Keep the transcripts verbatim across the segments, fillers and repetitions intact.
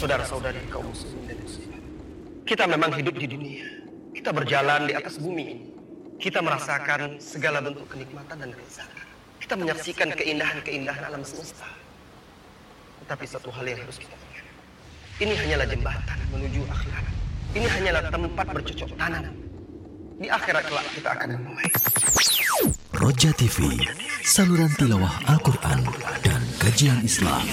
saudara-saudari kaum muslimin dan muslimat. Kita memang hidup di dunia. Kita berjalan di atas bumi ini. Kita merasakan segala bentuk kenikmatan dan kelezatan. Kita menyaksikan keindahan-keindahan alam semesta. Tetapi satu hal yang harus kita ingat. Ini hanyalah jembatan menuju akhirat. Ini hanyalah tempat bercocok tanam. Di akhirat kelak kita akan memulai. Roja T V, saluran tilawah Al-Quran dan kajian Islam.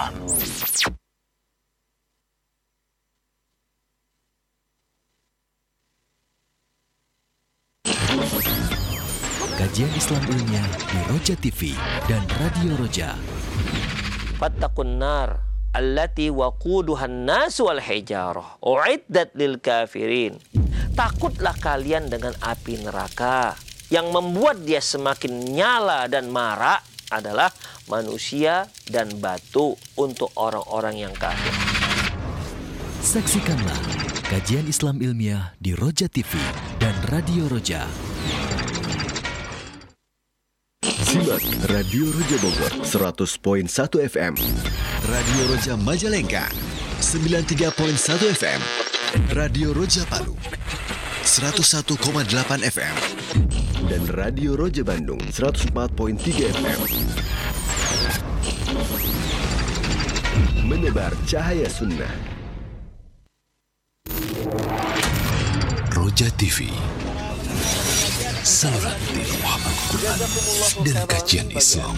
Kajian Islam ilmiah di Roja T V dan Radio Roja. Fattaqun nar allati waquduhan nasu wal hijarah uiddat lil kafirin. Takutlah kalian dengan api neraka yang membuat dia semakin nyala dan marak adalah manusia dan batu untuk orang-orang yang kafir. Saksikanlah kajian Islam ilmiah di Roja T V dan Radio Roja. Simak Radio Roja Bogor seratus koma satu F M, Radio Roja Majalengka sembilan puluh tiga koma satu F M, Radio Roja Palu seratus satu koma delapan F M, dan Radio Roja Bandung seratus empat koma tiga F M. Menebar cahaya sunnah. Roja T V, saluran tilawah Al-Quran dan kajian Islam.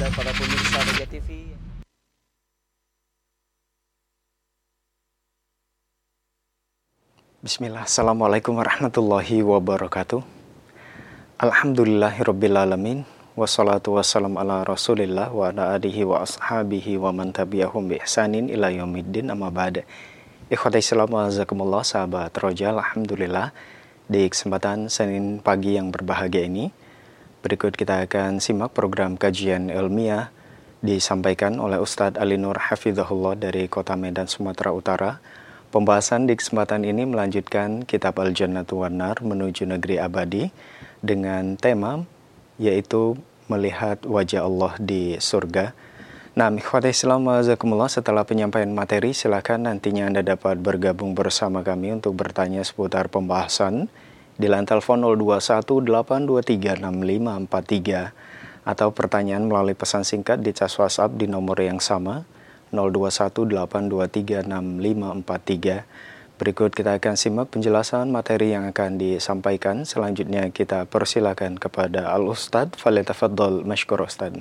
Bismillah, Assalamualaikum warahmatullahi wabarakatuh. Alhamdulillahirrabbilalamin. Wassalatu wassalamu ala rasulillah wa ala alihi wa ashabihi wa man tabi'ahum bi ihsanin ila yaumiddin amma ba'da. Ikhwata Islam wa azakumullah, sahabat Roja. Alhamdulillah, di kesempatan Senin pagi yang berbahagia ini, berikut kita akan simak program kajian ilmiah disampaikan oleh Ustadz Ali Nur Hafizahullah dari Kota Medan, Sumatera Utara. Pembahasan di kesempatan ini melanjutkan kitab Al-Jannatu wan Nar menuju negeri abadi dengan tema yaitu melihat wajah Allah di surga. Nah, ikhwata Islam wajazakumullah, setelah penyampaian materi silakan nantinya Anda dapat bergabung bersama kami untuk bertanya seputar pembahasan di line telepon nol dua satu delapan dua tiga enam lima empat tiga atau pertanyaan melalui pesan singkat di cas WhatsApp di nomor yang sama nol dua satu delapan dua tiga enam lima empat tiga. Berikut kita akan simak penjelasan materi yang akan disampaikan. Selanjutnya kita persilakan kepada Al-Ustadz. Falyatafaddal mashkur Ustadz.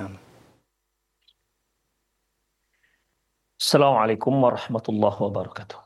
Assalamualaikum warahmatullahi wabarakatuh.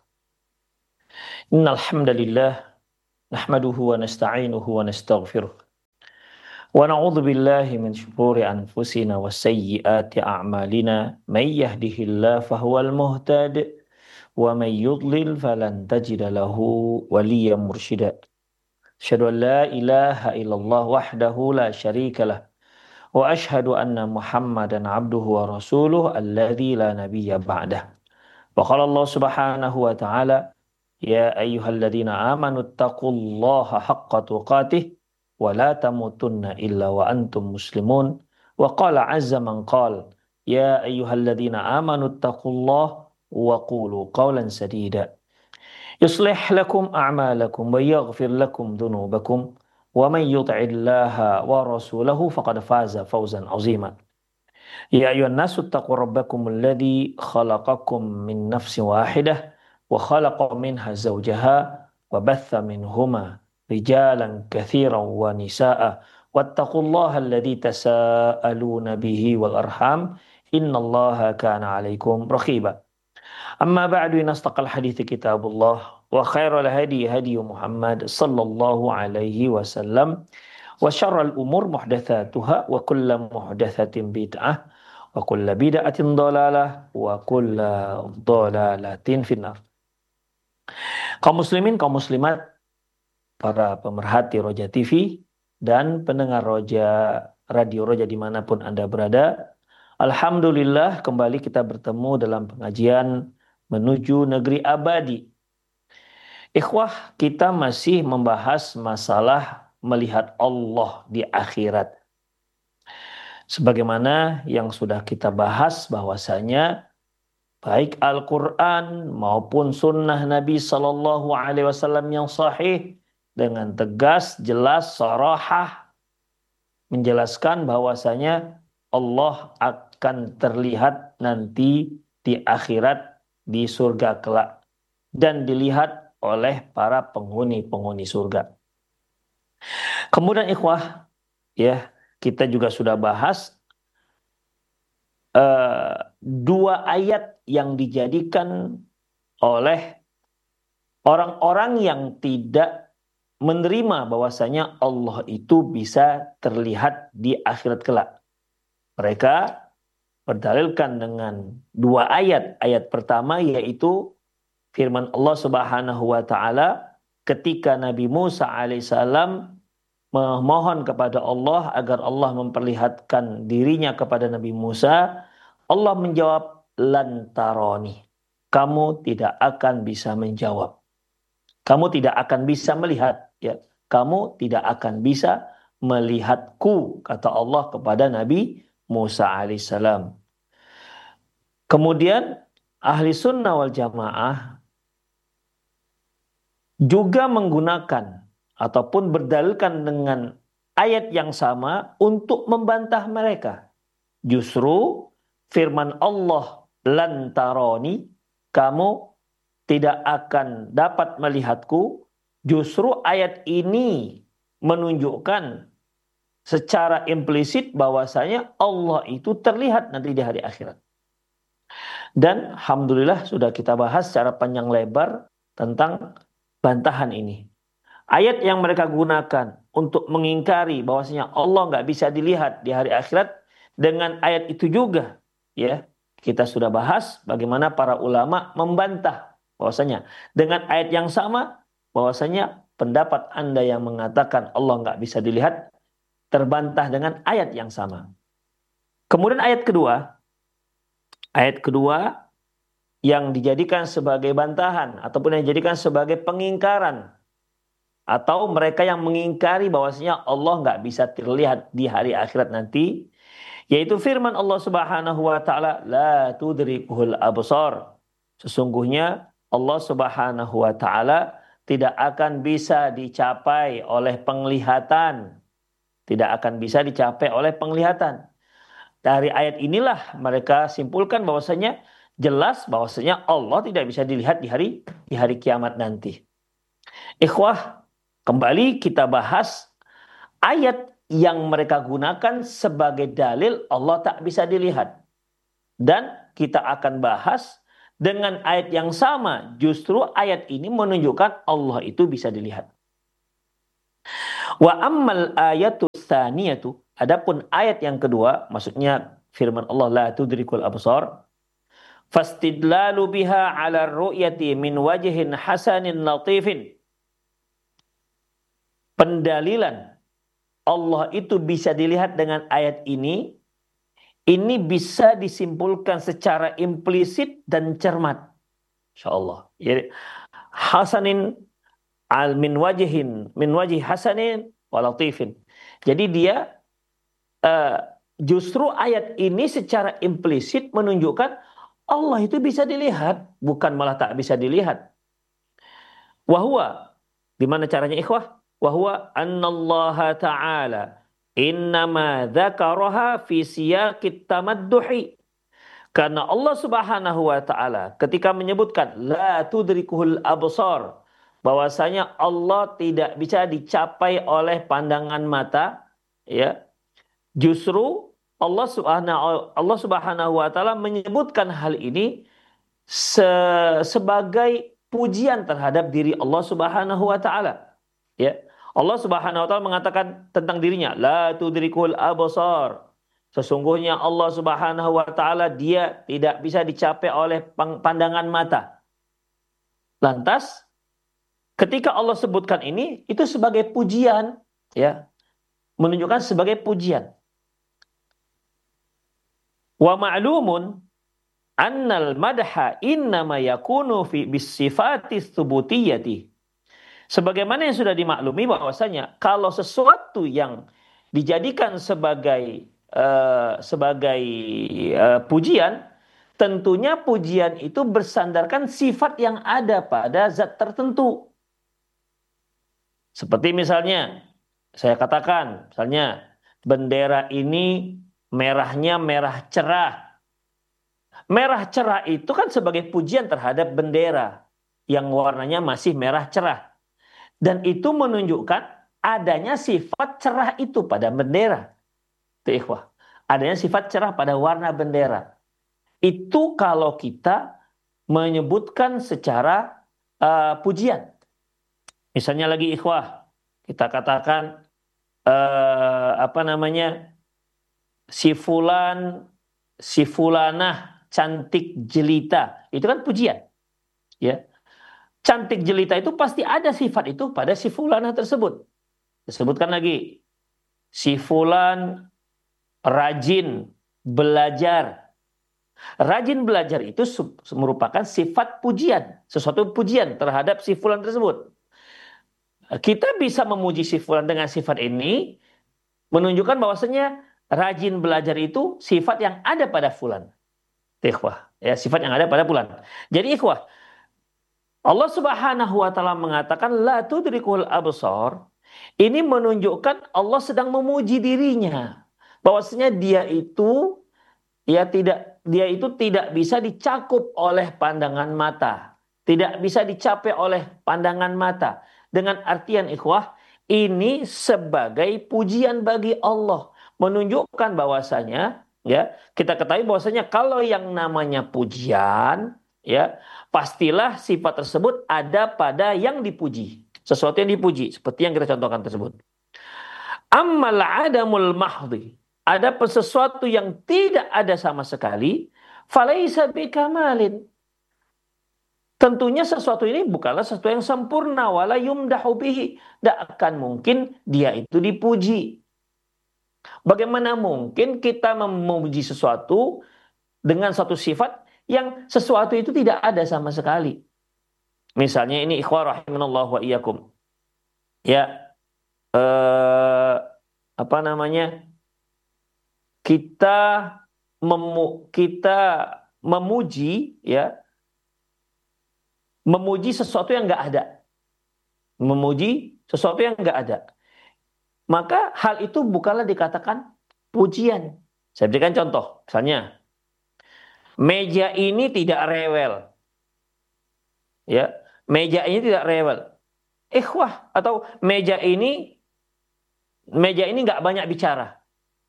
Innal hamdalillah nahmaduhu wa nasta'inuhu wa nastaghfiruh. Wa na'udzu billahi min shururi anfusina wa sayyiati a'malina. May yahdihillahu fahuwal muhtadi wa may yudlil falan tajida lahu waliyyan mursyida. Asyhadu an la ilaha illallah wahdahu la syarika lah wa asyhadu anna Muhammadan abduhu wa rasuluh alladzi la nabiyya ba'dah. Wa qala Allah subhanahu wa ta'ala, ya ayyuhalladzina amanu taqullaha haqqa tuqatih wa la tamutunna illa wa antum muslimun. Wa qala azza man qala, ya ayyuhalladzina amanu taqullaha wa qulu qawlan sadida yuslih lakum a'malakum wa yaghfir lakum dhunubakum wa man yuti'illaha wa rasulahu faqad faza fawzan 'azima. Ya ayyuhan nasu taqu rabbakum alladhi khalaqakum min nafsin wahidah wa khalaqa minha zawjaha wa batha minhuma rijalan katsiran wa nisaa'a wattaqullaha alladhi tasaaluna bihi wal arham innallaha kana 'alaikum raqiba. Amma ba'du, nastaqal hadithi kitabullah wa khairal hadi hadi Muhammad sallallahu alaihi wasallam wa syarrul umur muhdatsatuha wa kullu muhdatsatin bid'ah wa kullu bid'atin dhalalah wa kullu dhalalatin finnar. Kaum muslimin, kaum muslimat, para pemerhati Roja T V dan pendengar Roja Radio Roja dimanapun Anda berada, alhamdulillah kembali kita bertemu dalam pengajian menuju negeri abadi. Ikhwah, kita masih membahas masalah melihat Allah di akhirat. Sebagaimana yang sudah kita bahas bahwasanya baik Al-Quran maupun sunnah Nabi Sallallahu Alaihi Wasallam yang sahih dengan tegas, jelas, sarahah menjelaskan bahwasanya Allah akan terlihat nanti di akhirat di surga kelak dan dilihat oleh para penghuni-penghuni surga. Kemudian ikhwah, ya kita juga sudah bahas uh, dua ayat yang dijadikan oleh orang-orang yang tidak menerima bahwasanya Allah itu bisa terlihat di akhirat kelak. Mereka berdalilkan dengan dua ayat. Ayat pertama yaitu firman Allah Subhanahu wa taala ketika Nabi Musa alaihissalam memohon kepada Allah agar Allah memperlihatkan dirinya kepada Nabi Musa, Allah menjawab lan tarani. Kamu tidak akan bisa menjawab. Kamu tidak akan bisa melihat, ya. Kamu tidak akan bisa melihatku, kata Allah kepada Nabi Musa alaihissalam. Kemudian ahli sunnah wal jamaah juga menggunakan ataupun berdalilkan dengan ayat yang sama untuk membantah mereka. Justru firman Allah lan tarani, kamu tidak akan dapat melihatku, justru ayat ini menunjukkan secara implisit bahwasanya Allah itu terlihat nanti di hari akhirat. Dan alhamdulillah sudah kita bahas secara panjang lebar tentang bantahan ini. Ayat yang mereka gunakan untuk mengingkari bahwasanya Allah nggak bisa dilihat di hari akhirat, dengan ayat itu juga, ya kita sudah bahas bagaimana para ulama membantah bahwasanya dengan ayat yang sama, bahwasanya pendapat Anda yang mengatakan Allah nggak bisa dilihat terbantah dengan ayat yang sama. Kemudian ayat kedua, ayat kedua yang dijadikan sebagai bantahan ataupun yang dijadikan sebagai pengingkaran atau mereka yang mengingkari bahwasanya Allah nggak bisa terlihat di hari akhirat nanti, yaitu firman Allah Subhanahu wa taala, la tudrikuhul absar. Sesungguhnya Allah Subhanahu wa taala tidak akan bisa dicapai oleh penglihatan. Tidak akan bisa dicapai oleh penglihatan. Dari ayat inilah mereka simpulkan bahwasanya jelas bahwasanya Allah tidak bisa dilihat di hari di hari kiamat nanti. Ikhwah, kembali kita bahas ayat yang mereka gunakan sebagai dalil Allah tak bisa dilihat. Dan kita akan bahas dengan ayat yang sama, justru ayat ini menunjukkan Allah itu bisa dilihat. Wa ammal ayatu tsaniyatu, adapun ayat yang kedua, maksudnya firman Allah la tudrikul absar, fastidlalu biha ala ru'yati min wajhin hasanin latifin. Pendalilan Allah itu bisa dilihat dengan ayat ini, ini bisa disimpulkan secara implisit dan cermat. Insyaallah. Jadi hasanin al min wajhin min wajhi hasanin wa latifin. Jadi dia uh, justru ayat ini secara implisit menunjukkan Allah itu bisa dilihat, bukan malah tak bisa dilihat. Wahwa, gimana caranya ikhwah? Wahwa annallaha ta'ala innama dzakaraha fi siyaqit tamadduhi. Karena Allah Subhanahu wa taala ketika menyebutkan la tudrikuhul absar, bahwasanya Allah tidak bisa dicapai oleh pandangan mata, ya. Justru Allah Subhanahu Allah Subhanahu wa taala menyebutkan hal ini se sebagai pujian terhadap diri Allah Subhanahu wa taala. Ya. Allah Subhanahu wa taala mengatakan tentang dirinya, la tudrikul absar. Sesungguhnya Allah Subhanahu wa taala dia tidak bisa dicapai oleh pandangan mata. Lantas ketika Allah sebutkan ini itu sebagai pujian, ya. Menunjukkan sebagai pujian. Wa ma'lumun annal madha innama yakunu fi bisifati tsubutiyyati. Sebagaimana yang sudah dimaklumi bahwasanya kalau sesuatu yang dijadikan sebagai uh, sebagai uh, pujian, tentunya pujian itu bersandarkan sifat yang ada pada zat tertentu. Seperti misalnya, saya katakan, misalnya bendera ini merahnya merah cerah. Merah cerah itu kan sebagai pujian terhadap bendera yang warnanya masih merah cerah. Dan itu menunjukkan adanya sifat cerah itu pada bendera. Itu ikhwah. Adanya sifat cerah pada warna bendera. Itu kalau kita menyebutkan secara uh, pujian. Misalnya lagi ikhwah, kita katakan uh, apa namanya, si fulan, si fulanah cantik jelita. Itu kan pujian. Ya. Cantik jelita itu pasti ada sifat itu pada si fulanah tersebut. Disebutkan lagi, si fulan rajin belajar. Rajin belajar itu merupakan sifat pujian, sesuatu pujian terhadap si fulan tersebut. Kita bisa memuji si fulan dengan sifat ini, menunjukkan bahwasanya rajin belajar itu sifat yang ada pada fulan. Ikhwah, ya, sifat yang ada pada fulan. Jadi ikhwah, Allah Subhanahu wa taala mengatakan la tudrikul absar. Ini menunjukkan Allah sedang memuji dirinya. Bahwasanya dia itu ya tidak dia itu tidak bisa dicakup oleh pandangan mata, tidak bisa dicapai oleh pandangan mata. Dengan artian ikhwah, ini sebagai pujian bagi Allah, menunjukkan bahwasanya ya, kita ketahui bahwasanya kalau yang namanya pujian ya, pastilah sifat tersebut ada pada yang dipuji. Sesuatu yang dipuji, seperti yang kita contohkan tersebut. Ammal adamul mahdhi, ada sesuatu yang tidak ada sama sekali, falaisa bikamalin. Tentunya sesuatu ini bukanlah sesuatu yang sempurna, wala yumdahu bihi. Tidak akan mungkin dia itu dipuji. Bagaimana mungkin kita memuji sesuatu dengan satu sifat yang sesuatu itu tidak ada sama sekali? Misalnya ini ikhwah rahimanallahu wa iyyakum. Ya, eh, apa namanya? Kita memu, kita memuji ya, memuji sesuatu yang enggak ada. Memuji sesuatu yang enggak ada. Maka hal itu bukanlah dikatakan pujian. Saya berikan contoh, misalnya meja ini tidak rewel. Ya, meja ini tidak rewel. Ikhwah, atau meja ini meja ini enggak banyak bicara.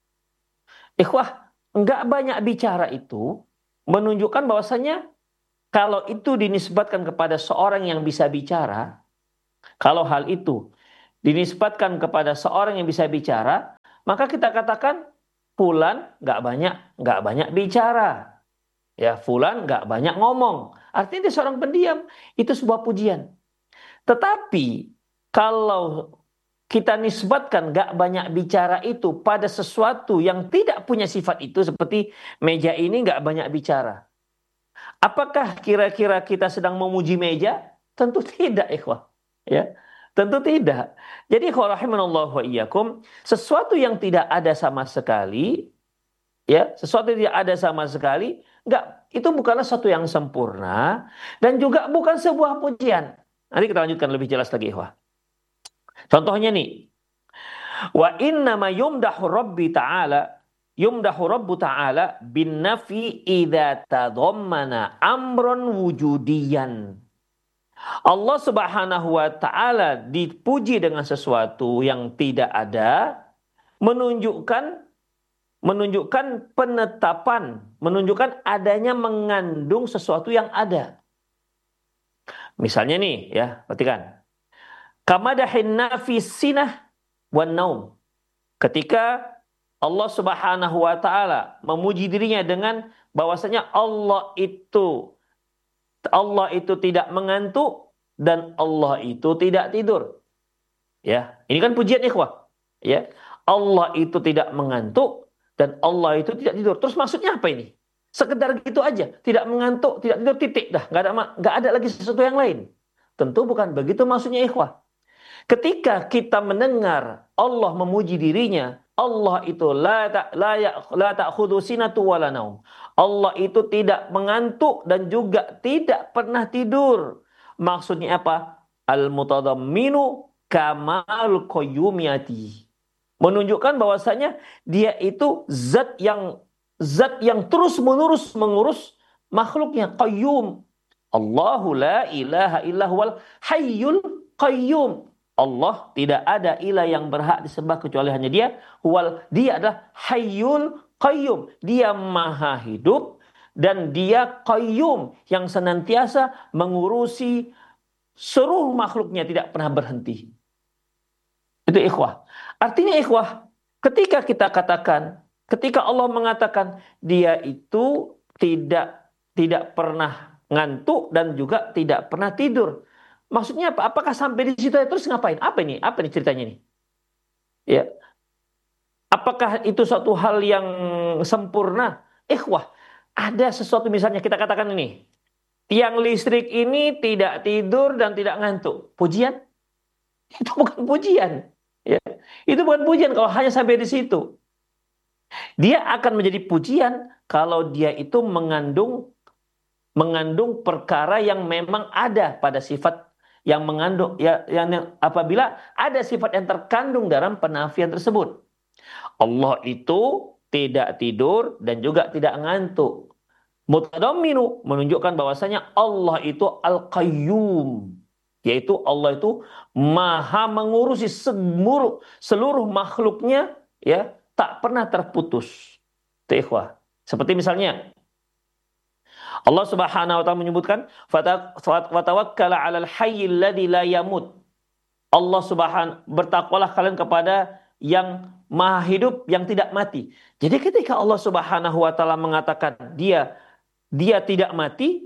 Ikhwah, enggak banyak bicara itu menunjukkan bahwasanya kalau itu dinisbatkan kepada seorang yang bisa bicara, kalau hal itu dinisbatkan kepada seorang yang bisa bicara, maka kita katakan fulan enggak banyak enggak banyak bicara. Ya, fulan enggak banyak ngomong. Artinya dia seorang pendiam. Itu sebuah pujian. Tetapi kalau kita nisbatkan enggak banyak bicara itu pada sesuatu yang tidak punya sifat itu, seperti meja ini enggak banyak bicara, apakah kira-kira kita sedang memuji meja? Tentu tidak, ikhwah. Ya, tentu tidak. Jadi ikhwah rahimanallahu wa iyyakum, sesuatu yang tidak ada sama sekali, ya, sesuatu yang tidak ada sama sekali, enggak, itu bukanlah sesuatu yang sempurna dan juga bukan sebuah pujian. Nanti kita lanjutkan lebih jelas lagi, ikhwah. Contohnya nih, wa inna ma yumdahu rabbi ta'ala yumdahu rabbu ta'ala bin nafi idza tadammana amran wujudiyan. Allah Subhanahu wa taala dipuji dengan sesuatu yang tidak ada, menunjukkan menunjukkan penetapan, menunjukkan adanya mengandung sesuatu yang ada. Misalnya nih ya, perhatikan. Kamadahin nafi sinah wan naum. Ketika Allah Subhanahu wa taala memuji dirinya dengan bahwasanya Allah itu Allah itu tidak mengantuk dan Allah itu tidak tidur. Ya, ini kan pujian ikhwah. Ya, Allah itu tidak mengantuk dan Allah itu tidak tidur. Terus maksudnya apa ini? Sekedar gitu aja, tidak mengantuk, tidak tidur, titik dah, nggak ada nggak ada lagi sesuatu yang lain. Tentu bukan begitu maksudnya ikhwah. Ketika kita mendengar Allah memuji dirinya, Allah itu la ta, la ya, la ta'khudhu sinatu wala naum. Allah itu tidak mengantuk dan juga tidak pernah tidur. Maksudnya apa? Al-mutadamminu kamal qayyumiyati. Menunjukkan bahwasanya dia itu zat yang zat yang terus-menerus mengurus makhluknya, qayyum. Allahu la ilaha illa huwal hayyul qayyum. Allah tidak ada ilah yang berhak disembah kecuali hanya dia. Huwal, dia adalah hayyul qayyum. Dia maha hidup dan dia qayyum yang senantiasa mengurusi seluruh makhluknya, tidak pernah berhenti. Itu ikhwah. Artinya ikhwah, ketika kita katakan, ketika Allah mengatakan dia itu tidak tidak pernah ngantuk dan juga tidak pernah tidur. Maksudnya apa? Apakah sampai di situ terus ngapain? Apa ini? Apa nih ceritanya ini? Ya. Apakah itu suatu hal yang sempurna? Ikhwah, ada sesuatu misalnya kita katakan ini. Tiang listrik ini tidak tidur dan tidak ngantuk. Pujian? Itu bukan pujian. Ya. Itu bukan pujian kalau hanya sampai di situ. Dia akan menjadi pujian kalau dia itu mengandung mengandung perkara yang memang ada pada sifat yang mengandung ya yang apabila ada sifat yang terkandung dalam penafian tersebut. Allah itu tidak tidur dan juga tidak ngantuk. Mutadamminu menunjukkan bahwasanya Allah itu Al-Qayyum, yaitu Allah itu maha mengurusi seluruh seluruh makhluknya, ya, tak pernah terputus. Itu ikhwah. Seperti misalnya Allah Subhanahu wa taala menyebutkan fatawakkala 'alal hayyil ladzi la yamut. Allah Subhanahu bertakwalah kalian kepada yang maha hidup yang tidak mati. Jadi ketika Allah Subhanahu wa taala mengatakan dia dia tidak mati,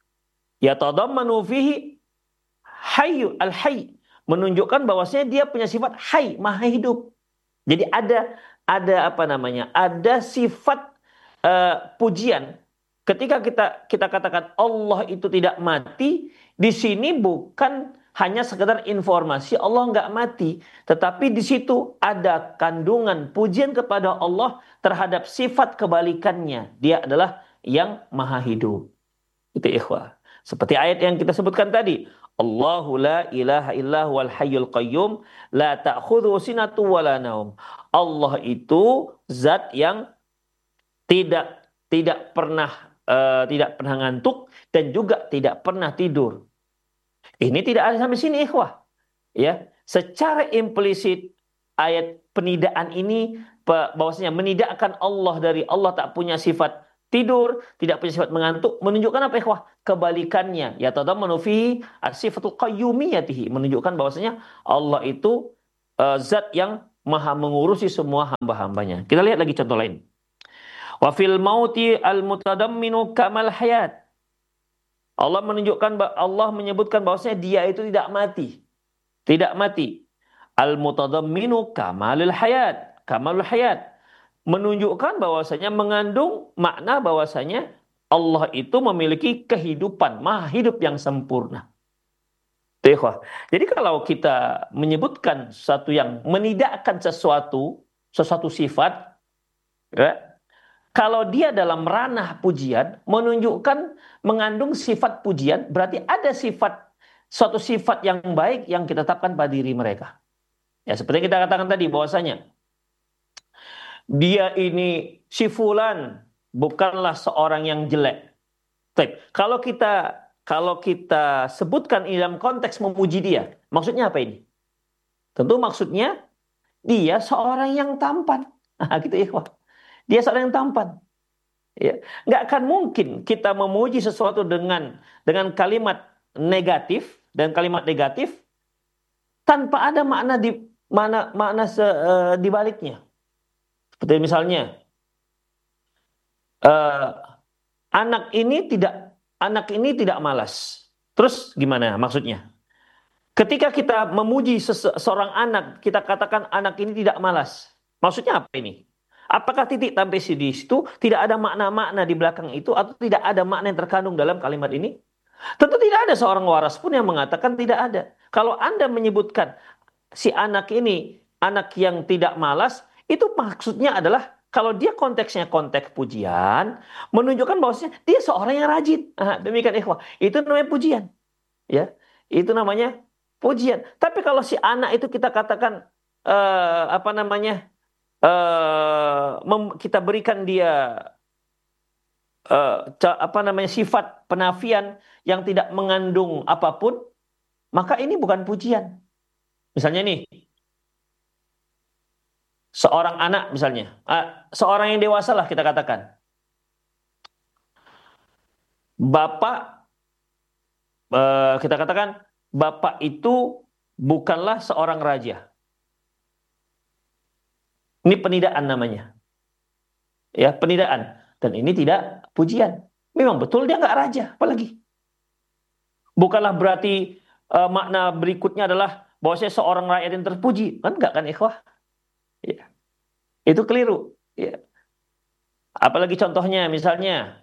ya tadammanu fihi hayyu al-hayy, menunjukkan bahwasanya dia punya sifat hayy, maha hidup. Jadi ada ada apa namanya? Ada sifat uh, pujian. Ketika kita kita katakan Allah itu tidak mati, di sini bukan hanya sekedar informasi Allah nggak mati, tetapi di situ ada kandungan pujian kepada Allah terhadap sifat kebalikannya. Dia adalah yang maha hidup. Itu ikhwah. Seperti ayat yang kita sebutkan tadi, Allahu la ilaha illa huwal hayyul qayyum la ta'khudhu sinatu wala naum. Allah itu zat yang tidak tidak pernah Uh, tidak pernah ngantuk dan juga tidak pernah tidur. Ini tidak ada sampai sini ikhwah. Ya, secara implisit ayat penidaan ini bahwasanya menidakkan Allah dari Allah tak punya sifat tidur, tidak punya sifat mengantuk, menunjukkan apa ikhwah? Kebalikannya, ya tadammanu fihi as-sifatul qayyumiyatihi, menunjukkan bahwasanya Allah itu uh, zat yang maha mengurusi semua hamba-hambanya. Kita lihat lagi contoh lain. Wa fil mauti al-mutadamminu kamal hayat. Allah menunjukkan Allah menyebutkan bahwasanya dia itu tidak mati. Tidak mati. Al-mutadamminu kamalul hayat, kamalul hayat. Menunjukkan bahwasanya mengandung makna bahwasanya Allah itu memiliki kehidupan, maha hidup yang sempurna. Jadi kalau kita menyebutkan sesuatu yang menidakkan sesuatu, sesuatu sifat, ya, kalau dia dalam ranah pujian, menunjukkan mengandung sifat pujian, berarti ada sifat, suatu sifat yang baik yang kita tetapkan pada diri mereka. Ya, seperti kita katakan tadi, bahwasanya dia ini si fulan bukanlah seorang yang jelek. Baik, kalau kita kalau kita sebutkan ini dalam konteks memuji dia, maksudnya apa ini? Tentu maksudnya dia seorang yang tampan. Nah, gitu ya, Pak. Dia seorang yang tampan. Ya, nggak akan mungkin kita memuji sesuatu dengan dengan kalimat negatif dan kalimat negatif tanpa ada makna di mana makna se, uh, di baliknya. Seperti misalnya uh, anak ini tidak anak ini tidak malas. Terus gimana maksudnya? Ketika kita memuji seseorang anak, kita katakan anak ini tidak malas. Maksudnya apa ini? Apakah titik sampai di situ tidak ada makna-makna di belakang itu atau tidak ada makna yang terkandung dalam kalimat ini? Tentu tidak ada seorang waras pun yang mengatakan tidak ada. Kalau Anda menyebutkan si anak ini anak yang tidak malas, Itu maksudnya adalah kalau dia konteksnya konteks pujian, menunjukkan bahwasanya dia seorang yang rajin. Ah, demikian ikhwah. Itu namanya pujian. Ya, itu namanya pujian. Tapi kalau si anak itu kita katakan uh, apa namanya? Uh, mem, kita berikan dia uh, apa namanya sifat penafian yang tidak mengandung apapun, maka ini bukan pujian. Misalnya nih, seorang anak misalnya, uh, seorang yang dewasa lah kita katakan, bapak, uh, kita katakan bapak itu bukanlah seorang raja. Ini penidaan namanya. Ya, penidaan. Dan ini tidak pujian. Memang betul dia nggak raja, apalagi. Bukanlah berarti uh, makna berikutnya adalah bahwa saya seorang rakyat yang terpuji. Kan nggak kan ikhwah? Ya. Itu keliru. Ya. Apalagi contohnya misalnya,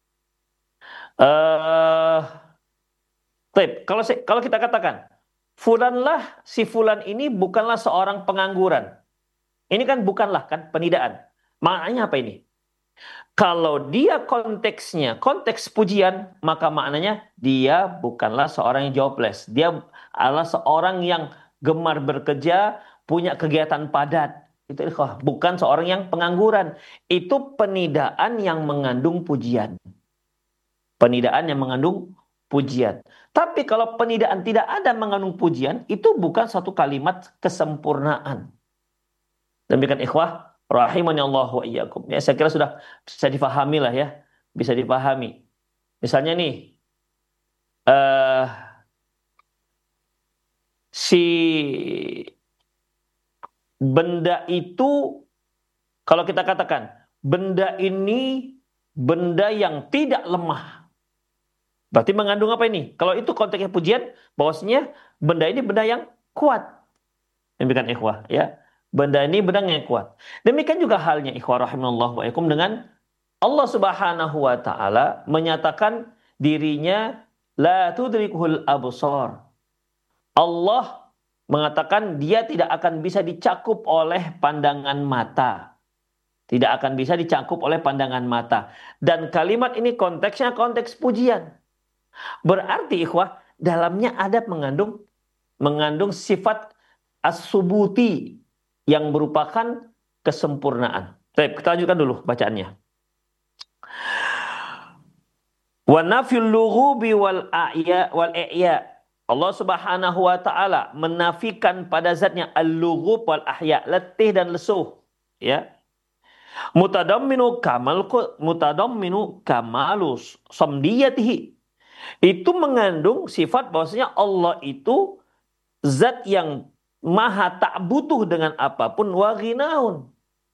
uh, tip, kalau, kalau kita katakan, fulanlah, si fulan ini bukanlah seorang pengangguran. Ini kan bukanlah kan penidaan. Maknanya apa ini? Kalau dia konteksnya konteks pujian, maka maknanya dia bukanlah seorang yang jobless. Dia adalah seorang yang gemar bekerja, punya kegiatan padat. Itu bukan seorang yang pengangguran. Itu penidaan yang mengandung pujian. Penidaan yang mengandung pujian. Tapi kalau penidaan tidak ada mengandung pujian, itu bukan satu kalimat kesempurnaan. Demikian ikhwah, rahimani Allah wa iyyakum. Ya, saya kira sudah bisa difahami lah ya. Bisa dipahami. Misalnya nih, uh, si benda itu, kalau kita katakan, benda ini benda yang tidak lemah. Berarti mengandung apa ini? Kalau itu konteksnya pujian, bahwasanya benda ini benda yang kuat. Demikian ikhwah ya. Benda ini benda yang kuat. Demikian juga halnya ikhwah rahimallahu wa iyyakum dengan Allah Subhanahu wa taala menyatakan dirinya la tudrikuhul absar. Allah mengatakan dia tidak akan bisa dicakup oleh pandangan mata. Tidak akan bisa dicakup oleh pandangan mata. Dan kalimat ini konteksnya konteks pujian. Berarti ikhwah dalamnya ada mengandung mengandung sifat as-subuti yang merupakan kesempurnaan. Baik, kita lanjutkan dulu bacaannya. Wa nafyul lughubi wal a'ya wal i'ya. Allah Subhanahu wa taala menafikan pada zatnya al-lughub wal ahya, letih dan lesuh, ya. Mutadamminu kamal mutadamminu kamalus samdiyatihi. Itu mengandung sifat bahwasanya Allah itu zat yang maha tak butuh dengan apapun, wa ghinaun,